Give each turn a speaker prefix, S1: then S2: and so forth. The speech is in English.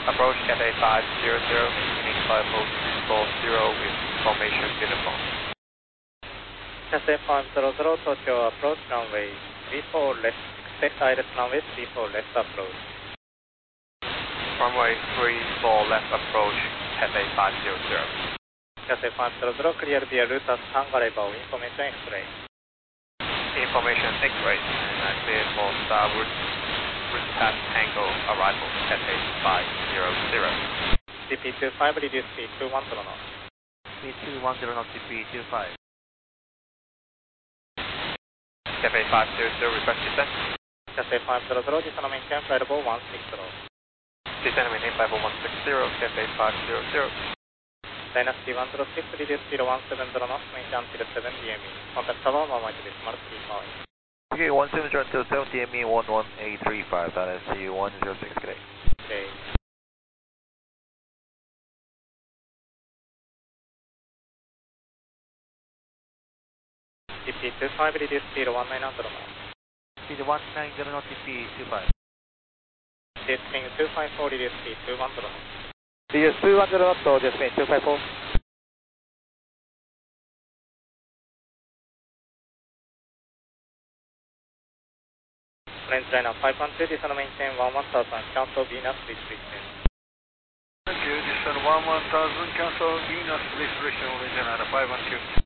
S1: Approach Cathay 500, finish by approach 240 with formation uniform.
S2: Cathay 500, Tokyo approach runway 34 left, expect direct runway 34 left approach.
S1: Runway 34 left approach, Cathay 500.
S2: Cathay 500, clear via route as Tango level, information X-ray.
S1: Information X-ray, and I clear for starboard, route past Tango, arrival, Cathay 500.
S2: CP25, reduce speed 210 knots.
S3: Speed 210 knots, CP25.
S1: Cathay 500, request descent.
S2: Cathay 500, descend maintain flight level 160.
S1: Descend maintain flight level 160, Cathay 500.
S2: Dynasty 106, reduce speed 170 knots, maintain until 7 DME. Contact tower, 1 decimal speed point.
S3: Okay, 170 until 7 DME 11835, Dynasty 106, good day.
S2: Okay. CP25, reduce speed 1900 knots.
S3: Speed 190 knots, CP25.
S2: Jetwing 254, reduce speed 210 knots.
S3: Reduce 210 knots, so Jetwing 254.
S2: French liner 512, descend maintain 11000, cancel Venus restriction.
S4: Thank you, descend 11000, cancel Venus restriction, Legionnaire 512.